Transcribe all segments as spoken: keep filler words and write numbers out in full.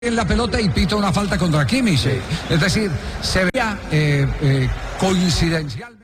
en la pelota y pita una falta contra Kimmich. Sí. Es decir, se veía eh, eh, coincidencialmente.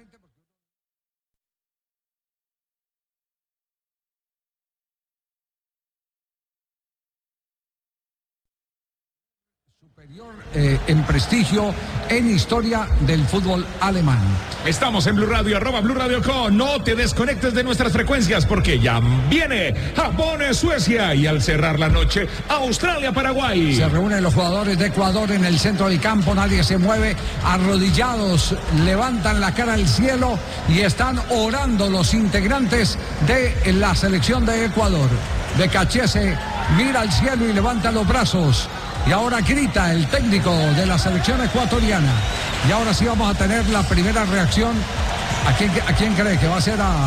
Superior eh, en prestigio, en historia del fútbol alemán. Estamos en Blue Radio, arroba Blue Radio Co. No te desconectes de nuestras frecuencias porque ya viene Japón, Suecia y al cerrar la noche, Australia, Paraguay. Se reúnen los jugadores de Ecuador en el centro del campo, nadie se mueve, arrodillados, levantan la cara al cielo y están orando los integrantes de la selección de Ecuador. Becachese mira al cielo y levanta los brazos. Y ahora grita el técnico de la selección ecuatoriana. Y ahora sí vamos a tener la primera reacción. ¿A quién, a quién cree que va a ser a,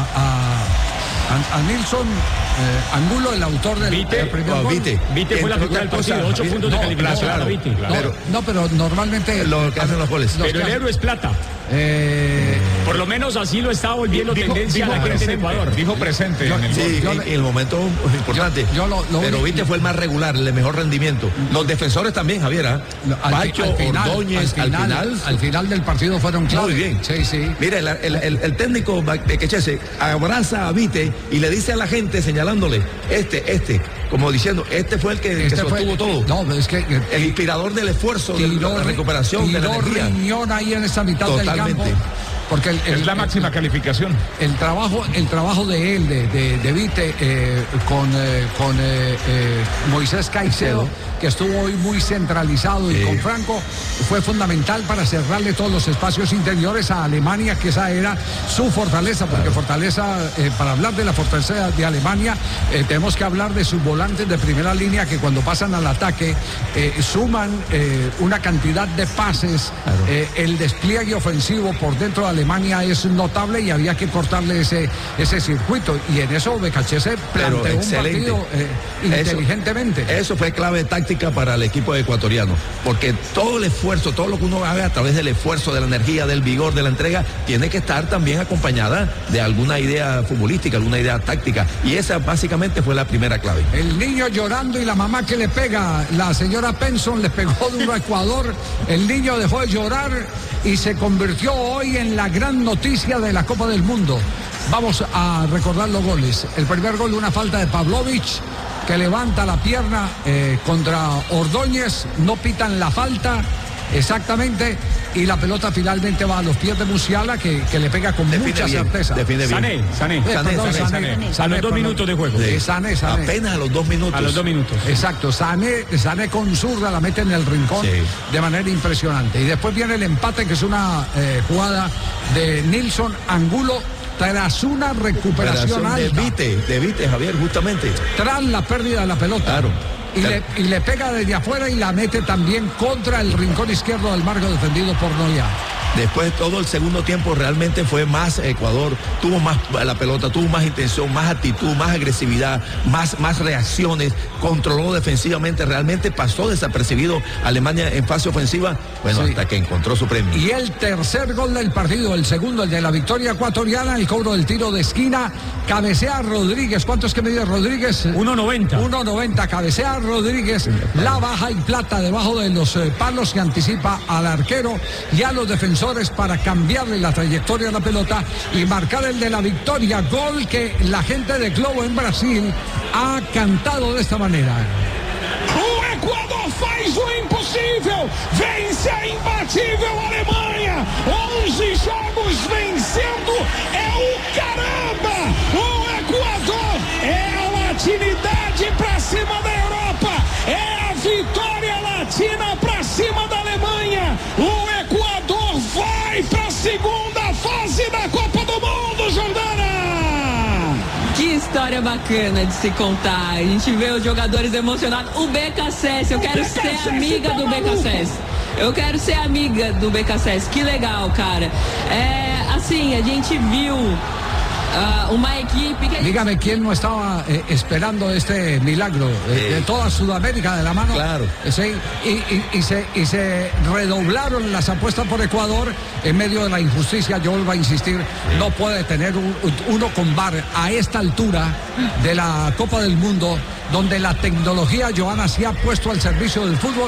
a, a Nilson eh, Angulo, el autor del, Vite, del primer no, gol? Vite, Vite fue la figura del partido, ocho puntos de no, calificación claro, para Vite. claro. No, no, pero normalmente lo que hacen los goles. los Pero el que- héroe es plata. eh, Por lo menos así lo está volviendo Dijo, tendencia dijo a la gente de presente, Ecuador. dijo presente Yo- en el sí, gol. Sí, yo en, le- en el momento importante. yo- yo lo- lo pero único- Vite fue el más regular, el de mejor rendimiento. Los defensores también, Javier. ¿ah? al, Pacho, al final, Ordóñez, al final, al final. al final del partido fueron clave. Muy bien. Sí, sí. Mire, el, el, el, el técnico Becachese abraza a Vite y le dice a la gente, señalándole, este, este, como diciendo, este fue el que, que Este fue- sostuvo todo. No, pero es que eh, El inspirador del esfuerzo, de tiró, la recuperación, de la tiró energía. riñón ahí en esa mitad del Totalmente. campo. Porque el, el- Es la máxima calificación. el trabajo, el trabajo de él, de, de, de Vite, eh, con, eh, con eh, eh, Moisés Caicedo, que estuvo hoy muy centralizado, y Sí. con Franco, fue fundamental para cerrarle todos los espacios interiores a Alemania, que esa era su fortaleza, porque fortaleza, eh, para hablar de la fortaleza de Alemania, eh, tenemos que hablar de sus volantes de primera línea, que cuando pasan al ataque eh, suman eh, una cantidad de pases. Claro. eh, el despliegue ofensivo por dentro de Alemania es notable y había que cortarle ese, ese circuito, y en eso Becachese Pero planteó un excelente. partido eh, Eso- inteligentemente. Eso fue clave táctica para el equipo ecuatoriano, porque todo el esfuerzo, todo lo que uno haga a través del esfuerzo, de la energía, del vigor, de la entrega, tiene que estar también acompañada de alguna idea futbolística, alguna idea táctica, y esa básicamente fue la primera clave. El niño llorando y la mamá que le pega. La señora Penson le pegó duro a Ecuador. El niño dejó de llorar y se convirtió hoy en la gran noticia de la Copa del Mundo. Vamos a recordar los goles. El primer gol, una falta de Pavlovic, que levanta la pierna eh, contra Ordóñez. No pitan la falta exactamente, y la pelota finalmente va a los pies de Musiala, que, que le pega con Define mucha bien, certeza. define bien. Sané, Sané. Eh, Sané, perdón, Sané, Sané, Sané. Sané, A los dos perdón. minutos de juego. Eh, Sané, Sané. Apenas a los dos minutos. A los dos minutos. Exacto, Sané, Sané con zurda la mete en el rincón Sí. de manera impresionante. Y después viene el empate, que es una eh, jugada de Nilson Angulo tras una recuperación Operación de alta, Vite, de Vite, Javier, justamente. tras la pérdida de la pelota. Claro. Y le, y le pega desde afuera y la mete también contra el rincón izquierdo del marco, defendido por Noya. Después todo el segundo tiempo realmente fue más Ecuador, tuvo más la pelota, tuvo más intención, más actitud, más agresividad, más, más reacciones, controló defensivamente, realmente pasó desapercibido Alemania en fase ofensiva, bueno, Sí. hasta que encontró su premio. Y el tercer gol del partido, el segundo, el de la victoria ecuatoriana, el cobro del tiro de esquina, cabecea Rodríguez. ¿Cuánto es que mide Rodríguez? uno noventa. uno noventa, cabecea Rodríguez, la baja y plata debajo de los eh, palos, que anticipa al arquero y a los defensores para cambiarle la trayectoria a la pelota y marcar el de la victoria. Gol que la gente de Globo en Brasil ha cantado de esta manera. O Equador faz o impossível, vence a imbatível Alemanha, onze jogos vencendo, é o caramba! O Equador é a latinidade pra cima da Europa, é a vitória latina pra cima da Alemanha. O Equador vai pra segunda fase da Copa do Mundo, Jordana! Que história bacana de se contar. A gente vê os jogadores emocionados. O Becachese, eu O quero Becachese ser amiga tá do maluco. Becachese. Eu quero ser amiga do Becachese. Que legal, cara. É, assim, a gente viu uh, uma equipe que... Dígame, ¿quién no estaba eh, esperando este milagro? Eh, de toda Sudamérica de la mano. Claro. Eh, sí, y, y, y, se, y se redoblaron las apuestas por Ecuador en medio de la injusticia. Yo vuelvo a insistir, sí. no puede tener un, uno con V A R a esta altura de la Copa del Mundo, donde la tecnología, Johanna, se ha puesto al servicio del fútbol.